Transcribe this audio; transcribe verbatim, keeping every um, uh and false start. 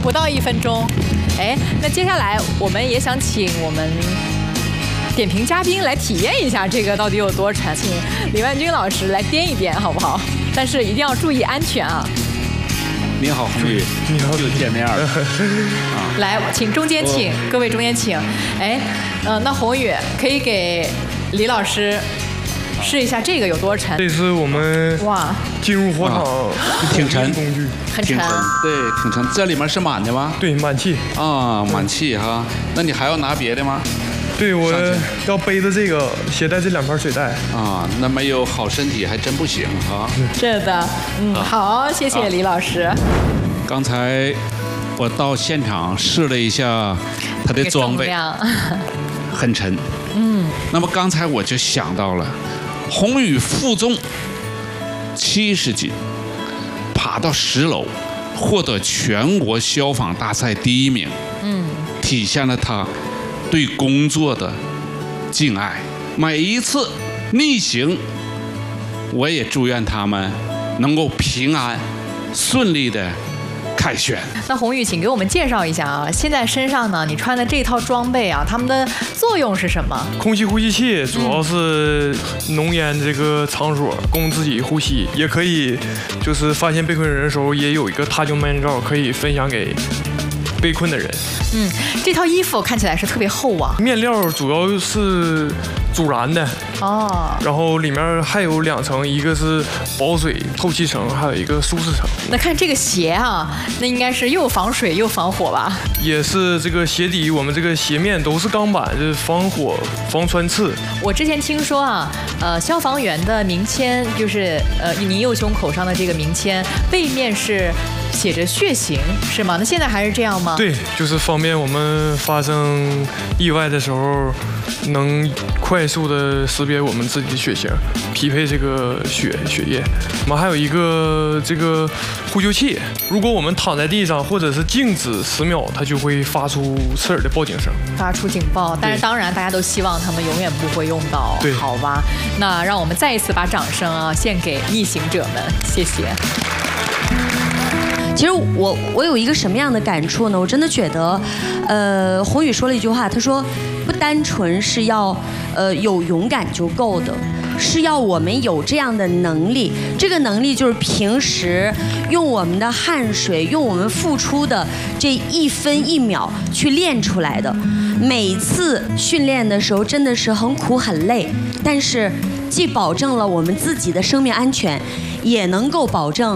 不到一分钟。哎，那接下来我们也想请我们点评嘉宾来体验一下这个到底有多沉，请李万军老师来颠一颠，好不好？但是一定要注意安全啊！ 你好，红宇， 你好， 又见面了。 啊，来，请中间请，各位中间请。哎，呃，那宏宇可以给李老师试一下这个有多沉？ 这是我们哇进入火场挺沉工具， 很沉， 对，挺沉。这里面是满的吗？ 对，满气啊，满气哈。那你还要拿别的吗？ 对，我要背着这个，携带这两盘水袋啊。那没有好身体还真不行啊。 是的，嗯，好，谢谢李老师。 刚才我到现场试了一下他的装备，很沉。 嗯。 那么刚才我就想到了，宏宇负重七十斤，爬到十楼，获得全国消防大赛第一名。 嗯。 体现了他对工作的敬爱。每一次逆行，我也祝愿他们能够平安顺利的凯旋。 那宏宇，请给我们介绍一下啊，现在身上呢，你穿的这套装备啊，它们的作用是什么？ 空气呼吸器主要是浓烟这个场所供自己呼吸，也可以就是发现被困人的时候，也有一个踏救面罩可以分享给被困的人。 嗯，这套衣服看起来是特别厚啊。 面料主要是阻燃的哦， 然后里面还有两层，一个是保水透气层，还有一个舒适层。 那看这个鞋啊，那应该是又防水又防火吧？ 也是这个鞋底，我们这个鞋面都是钢板，就是防火防穿刺。 我之前听说啊，呃，消防员的名签就是呃你右胸口上的这个名签背面是写着血型，是吗？那现在还是这样吗？ 对，就是方便我们发生意外的时候，能快速的识别我们自己的血型，匹配这个血血液。我们还有一个这个呼救器，如果我们躺在地上或者是静止十秒，它就会发出刺耳的报警声， 发出警报。但是当然，大家都希望他们永远不会用到， 对， 好吧？那让我们再一次把掌声啊献给逆行者们，谢谢。 其实我我有一个什么样的感触呢？我真的觉得，呃，宏宇说了一句话，他说，不单纯是要呃有勇敢就够的，是要我们有这样的能力。这个能力就是平时用我们的汗水，用我们付出的这一分一秒去练出来的。每次训练的时候真的是很苦很累，但是既保证了我们自己的生命安全，也能够保证